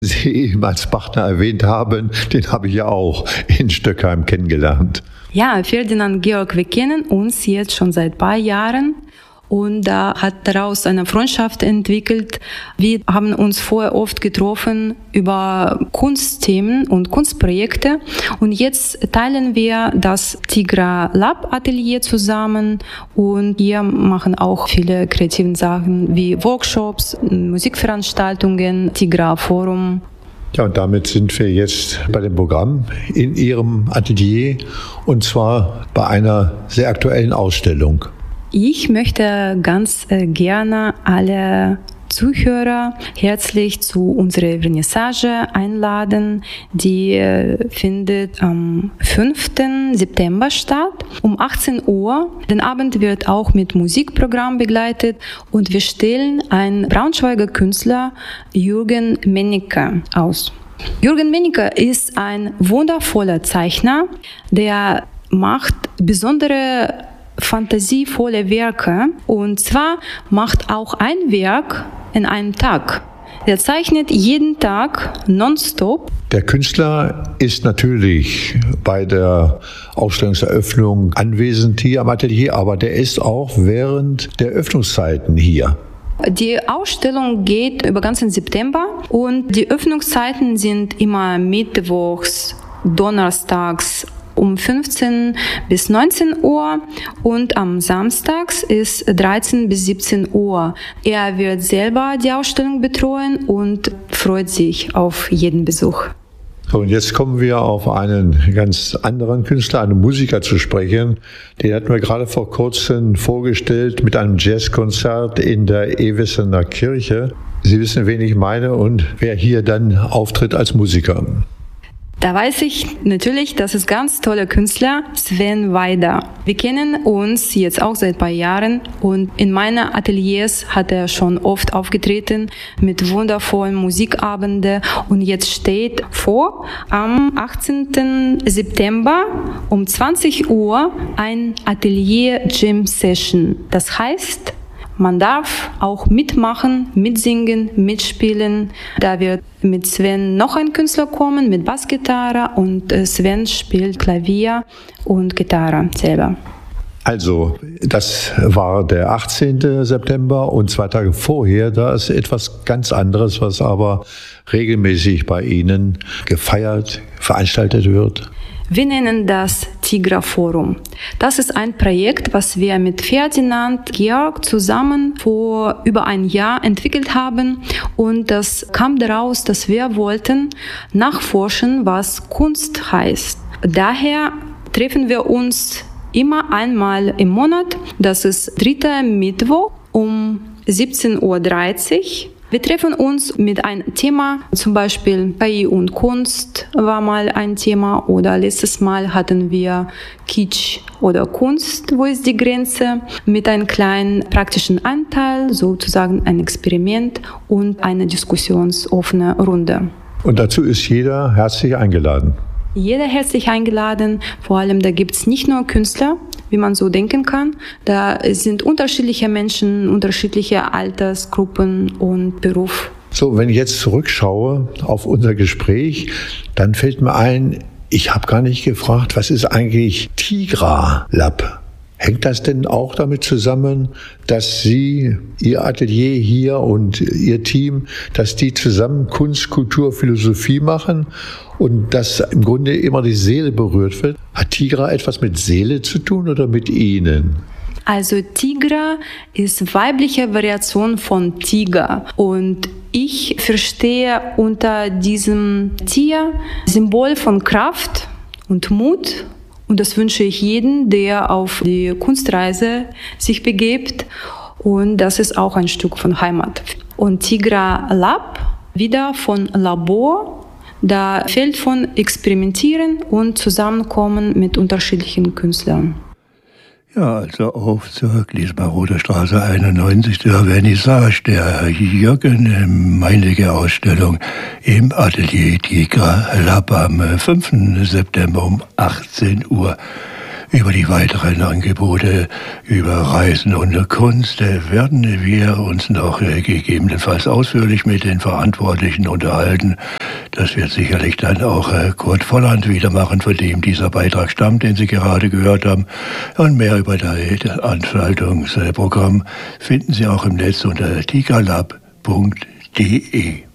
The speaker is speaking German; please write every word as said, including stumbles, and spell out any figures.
Sie eben als Partner erwähnt haben, den habe ich ja auch in Stöckheim kennengelernt. Ja, Ferdinand Georg, wir kennen uns jetzt schon seit ein paar Jahren und da hat daraus eine Freundschaft entwickelt. Wir haben uns vorher oft getroffen über Kunstthemen und Kunstprojekte und jetzt teilen wir das Tigra Lab Atelier zusammen und wir machen auch viele kreative Sachen wie Workshops, Musikveranstaltungen, Tigra Forum. Ja, und damit sind wir jetzt bei dem Programm in Ihrem Atelier und zwar bei einer sehr aktuellen Ausstellung. Ich möchte ganz äh, gerne alle Zuhörer herzlich zu unserer Vernissage einladen. Die äh, findet am fünften September statt, um achtzehn Uhr. Den Abend wird auch mit Musikprogramm begleitet und wir stellen einen Braunschweiger Künstler, Jürgen Mennecke, aus. Jürgen Mennecke ist ein wundervoller Zeichner, der macht besondere fantasievolle Werke und zwar macht auch ein Werk in einem Tag. Er zeichnet jeden Tag nonstop. Der Künstler ist natürlich bei der Ausstellungseröffnung anwesend hier am Atelier, aber der ist auch während der Öffnungszeiten hier. Die Ausstellung geht über ganzen September und die Öffnungszeiten sind immer mittwochs, donnerstags, um fünfzehn bis neunzehn Uhr und am Samstags ist dreizehn bis siebzehn Uhr. Er wird selber die Ausstellung betreuen und freut sich auf jeden Besuch. Und jetzt kommen wir auf einen ganz anderen Künstler, einen Musiker zu sprechen. Den hatten wir gerade vor kurzem vorgestellt mit einem Jazzkonzert in der Ewessener Kirche. Sie wissen, wen ich meine und wer hier dann auftritt als Musiker. Da weiß ich natürlich, das ist ganz toller Künstler, Sven Weider. Wir kennen uns jetzt auch seit ein paar Jahren und in meinen Ateliers hat er schon oft aufgetreten mit wundervollen Musikabenden und jetzt steht vor, am achtzehnten September um zwanzig Uhr ein Atelier-Jam-Session. Das heißt, man darf auch mitmachen, mitsingen, mitspielen. Da wird mit Sven noch ein Künstler kommen, mit Bassgitarre und Sven spielt Klavier und Gitarre selber. Also, das war der achtzehnten September und zwei Tage vorher, da ist etwas ganz anderes, was aber regelmäßig bei Ihnen gefeiert, veranstaltet wird. Wir nennen das Tigra Forum. Das ist ein Projekt, was wir mit Ferdinand Georg zusammen vor über ein Jahr entwickelt haben. Und das kam daraus, dass wir wollten nachforschen, was Kunst heißt. Daher treffen wir uns immer einmal im Monat. Das ist dritter Mittwoch um siebzehn Uhr dreißig. Wir treffen uns mit einem Thema, zum Beispiel K I und Kunst war mal ein Thema oder letztes Mal hatten wir Kitsch oder Kunst, wo ist die Grenze, mit einem kleinen praktischen Anteil, sozusagen ein Experiment und eine diskussionsoffene Runde. Und dazu ist jeder herzlich eingeladen. Jeder herzlich eingeladen, vor allem da gibt es nicht nur Künstler, wie man so denken kann. Da sind unterschiedliche Menschen, unterschiedliche Altersgruppen und Beruf. So, wenn ich jetzt zurückschaue auf unser Gespräch, dann fällt mir ein, ich habe gar nicht gefragt, was ist eigentlich Tigra Lab? Hängt das denn auch damit zusammen, dass Sie, Ihr Atelier hier und Ihr Team, dass die zusammen Kunst, Kultur, Philosophie machen und dass im Grunde immer die Seele berührt wird? Hat Tigra etwas mit Seele zu tun oder mit Ihnen? Also Tigra ist weibliche Variation von Tiger und ich verstehe unter diesem Tier Symbol von Kraft und Mut. Und das wünsche ich jedem, der auf die Kunstreise sich begibt. Und das ist auch ein Stück von Heimat. Und Tigra Lab, wieder von Labor, da fällt von Experimentieren und Zusammenkommen mit unterschiedlichen Künstlern. Ja, also auf zur Gliesmaroder Straße einundneunzig der Vernissage der Jürgen Mennecke Ausstellung im Atelier Tigra Lab am fünften September um achtzehn Uhr. Über die weiteren Angebote, über Reisen und Kunst werden wir uns noch gegebenenfalls ausführlich mit den Verantwortlichen unterhalten. Das wird sicherlich dann auch Kurt Volland wieder machen, von dem dieser Beitrag stammt, den Sie gerade gehört haben. Und mehr über das Veranstaltungsprogramm finden Sie auch im Netz unter tigralab punkt de.